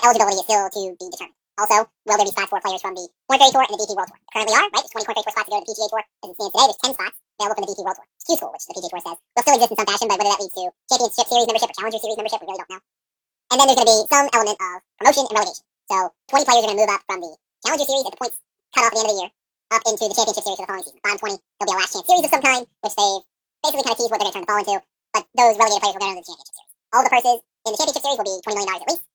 eligibility is still to be determined. Also, will there be spots for players from the Korn Ferry Tour and the DP World Tour? There currently are, right? There's 20 Korn Ferry Tour spots to go to the PGA Tour. As it stands today, there's 10 spots available for the DP World Tour. Q School, which the PGA Tour says will still exist in some fashion, but whether that leads to Championship Series membership or Challenger Series membership, we really don't know. And then there's going to be some element of promotion and relegation. So 20 players are going to move up from the Challenger Series at the points cut off at the end of the year up into the Championship Series for the following season. Bottom 20, there'll be a last chance series of some kind, which they've basically kind of teased what they're going to turn the fall into, but those relegated players will go down to the Championship Series. All the purses in the Championship Series will be $20 million at least,